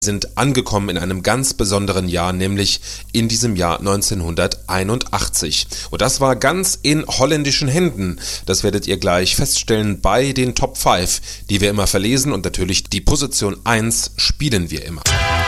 Sind angekommen in einem ganz besonderen Jahr, nämlich in diesem Jahr 1981. Und das war ganz in holländischen Händen. Das werdet ihr gleich feststellen bei den Top 5, die wir immer verlesen, und natürlich die Position 1 spielen wir immer.